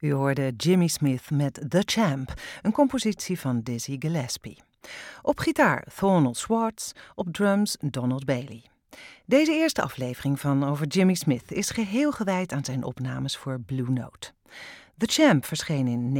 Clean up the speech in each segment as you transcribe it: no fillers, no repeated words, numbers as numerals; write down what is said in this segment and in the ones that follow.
U hoorde Jimmy Smith met The Champ, een compositie van Dizzy Gillespie. Op gitaar Thornell Schwartz, op drums Donald Bailey. Deze eerste aflevering van Over Jimmy Smith is geheel gewijd aan zijn opnames voor Blue Note. The Champ verscheen in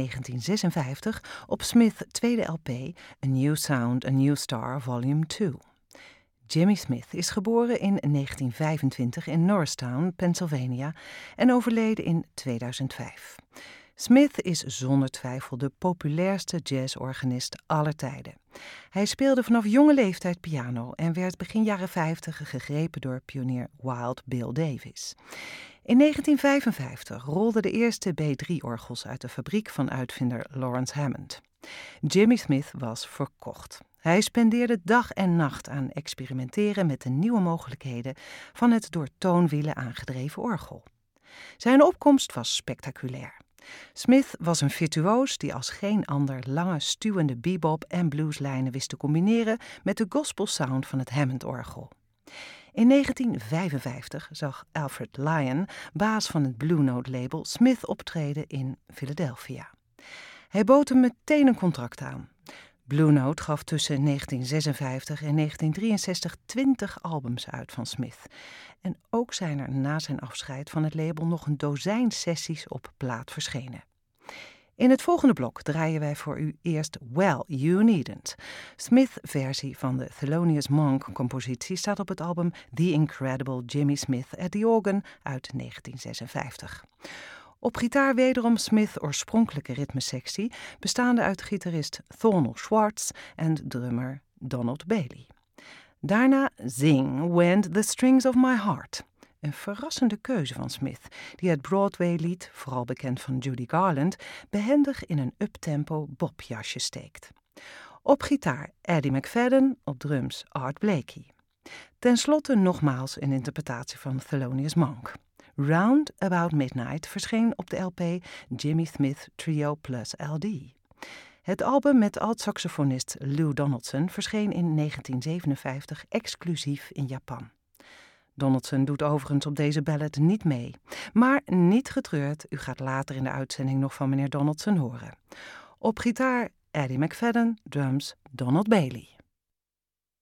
1956 op Smith's tweede LP, A New Sound, A New Star, Volume 2. Jimmy Smith is geboren in 1925 in Norristown, Pennsylvania en overleden in 2005. Smith is zonder twijfel de populairste jazzorganist aller tijden. Hij speelde vanaf jonge leeftijd piano en werd begin jaren 50 gegrepen door pionier Wild Bill Davis. In 1955 rolden de eerste B3-orgels uit de fabriek van uitvinder Lawrence Hammond. Jimmy Smith was verkocht. Hij spendeerde dag en nacht aan experimenteren met de nieuwe mogelijkheden van het door toonwielen aangedreven orgel. Zijn opkomst was spectaculair. Smith was een virtuoos die als geen ander lange stuwende bebop en blueslijnen wist te combineren met de gospelsound van het Hammond-orgel. In 1955 zag Alfred Lion, baas van het Blue Note label, Smith optreden in Philadelphia. Hij bood hem meteen een contract aan. Blue Note gaf tussen 1956 en 1963 20 albums uit van Smith. En ook zijn er na zijn afscheid van het label nog een dozijn sessies op plaat verschenen. In het volgende blok draaien wij voor u eerst Well, You Needn't. Smith's versie van de Thelonious Monk-compositie staat op het album The Incredible Jimmy Smith at the Organ uit 1956. Op gitaar wederom Smith's oorspronkelijke ritmesectie, bestaande uit gitarist Thornell Schwartz en drummer Donald Bailey. Daarna Zing Went the Strings of My Heart. Een verrassende keuze van Smith, die het Broadway-lied, vooral bekend van Judy Garland, behendig in een uptempo bobjasje steekt. Op gitaar Eddie McFadden, op drums Art Blakey. Ten slotte nogmaals een interpretatie van Thelonious Monk. Round About Midnight verscheen op de LP Jimmy Smith Trio plus LD. Het album met alt-saxofonist Lou Donaldson verscheen in 1957 exclusief in Japan. Donaldson doet overigens op deze ballad niet mee. Maar niet getreurd, u gaat later in de uitzending nog van meneer Donaldson horen. Op gitaar Eddie McFadden, drums Donald Bailey.